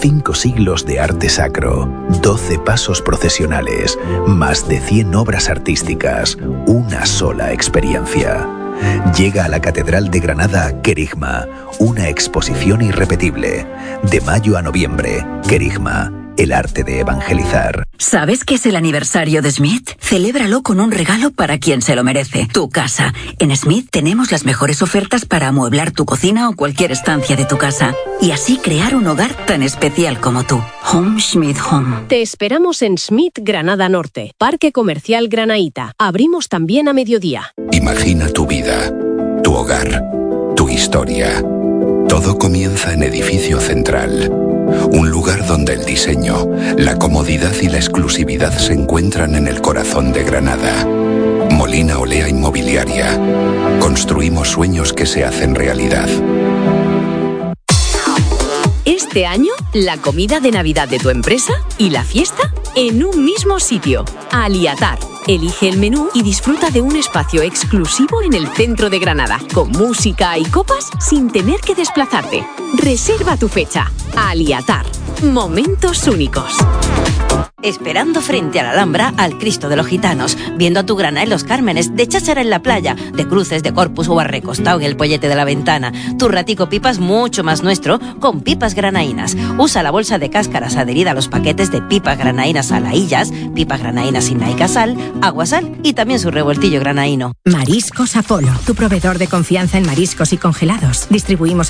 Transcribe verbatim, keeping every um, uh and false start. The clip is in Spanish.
Cinco siglos de arte sacro, doce pasos procesionales, más de cien obras artísticas, una sola experiencia. Llega a la Catedral de Granada Querigma, una exposición irrepetible. De mayo a noviembre, Querigma, el arte de evangelizar. ¿Sabes qué es el aniversario de Smith? Celébralo con un regalo para quien se lo merece, tu casa. En Smith tenemos las mejores ofertas para amueblar tu cocina o cualquier estancia de tu casa. Y así crear un hogar tan especial como tú. Home Smith Home. Te esperamos en Smith Granada Norte, Parque Comercial Granaíta. Abrimos también a mediodía. Imagina tu vida, tu hogar, tu historia. Todo comienza en Edificio Central. Un lugar donde el diseño, la comodidad y la exclusividad se encuentran en el corazón de Granada. Molina Olea Inmobiliaria. Construimos sueños que se hacen realidad. Este año, la comida de Navidad de tu empresa y la fiesta en un mismo sitio. Aliatar. Elige el menú y disfruta de un espacio exclusivo en el centro de Granada, con música y copas sin tener que desplazarte. Reserva tu fecha. Aliatar. Momentos únicos. Esperando frente a la Alhambra al Cristo de los Gitanos, viendo a tu grana en Los Cármenes, de cháchara en la playa, de cruces, de Corpus o arrecostado en el pollete de la ventana. Tu ratico pipas mucho más nuestro con pipas granaínas. Usa la bolsa de cáscaras adherida a los paquetes de pipas granaínas a laillas, pipas granaínas sin naica sal, agua sal y también su revoltillo granaíno. Mariscos Apolo, tu proveedor de confianza en mariscos y congelados. Distribuimos